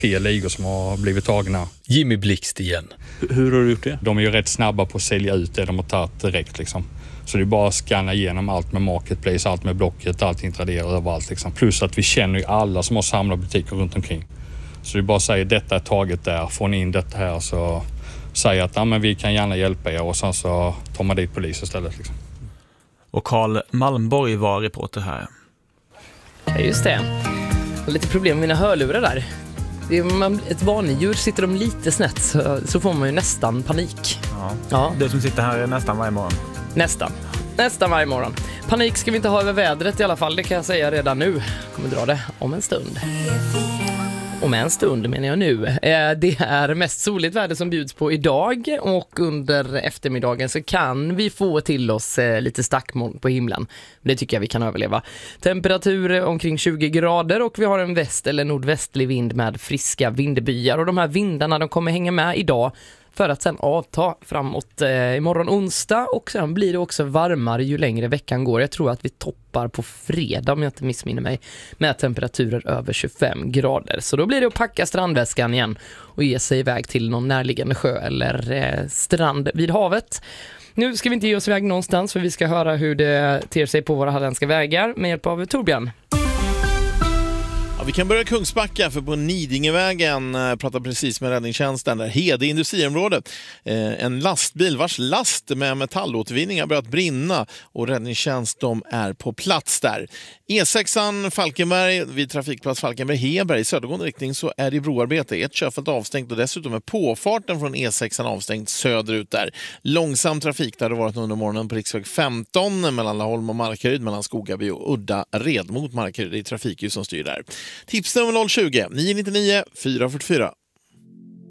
ligor som har blivit tagna. Jimmy Blixt igen. Hur har du gjort det? De är ju rätt snabba på att sälja ut det de har tagit direkt liksom. Så det är bara att scanna igenom allt med Marketplace, allt med Blocket, allting Tradera överallt liksom. Plus att vi känner ju alla som har samlat butiker runt omkring. Så det är bara att säga detta är taget där, får ni in detta här så säger att men vi kan gärna hjälpa er och sen så tar man dit polis istället liksom. Och Carl Malmborg var reporter här. Ja, just det. Jag har lite problem med mina hörlurar där. Ett vanedjur sitter de lite snett så får man ju nästan panik. Ja. Du som sitter här nästan varje morgon. Nästan varje morgon. Panik ska vi inte ha över vädret i alla fall, det kan jag säga redan nu. Kommer dra det om en stund. Om en stund menar jag nu. Det är mest soligt väder som bjuds på idag och under eftermiddagen så kan vi få till oss lite stackmoln på himlen. Det tycker jag vi kan överleva. Temperatur omkring 20 grader och vi har en väst- eller nordvästlig vind med friska vindbyar och de här vindarna de kommer hänga med idag för att sen avta framåt imorgon onsdag och sen blir det också varmare ju längre veckan går. Jag tror att vi toppar på fredag om jag inte missminner mig med temperaturer över 25 grader. Så då blir det att packa strandväskan igen och ge sig iväg till någon närliggande sjö eller strand vid havet. Nu ska vi inte ge oss iväg någonstans för vi ska höra hur det ter sig på våra halländska vägar med hjälp av Torbjörn. Ja, vi kan börja Kungsbacka för på Nidingevägen pratar precis med räddningstjänsten där Hede industriområde. En lastbil vars last med metallåtervinning har börjat brinna och räddningstjänst de är på plats där. E6an Falkenberg vid trafikplats Falkenberg-Heberg i södergående riktning så är det broarbete. Ett körfält avstängt och dessutom är påfarten från E6an avstängt söderut där. Långsam trafik där det varit under morgonen på riksväg 15 mellan Laholm och Markaryd mellan Skogaby och Udda Red mot Markaryd. Det är trafikljus som styr där. Tipsnummer 020 999 444.